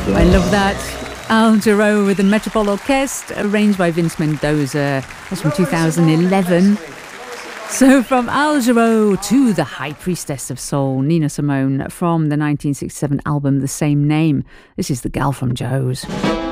I love that. Al Jarreau with the Metropole Orchestre, arranged by Vince Mendoza. That's from 2011. So from Al Jarreau to the High Priestess of Soul, Nina Simone, from the 1967 album The Same Name. This is The Gal from Joe's.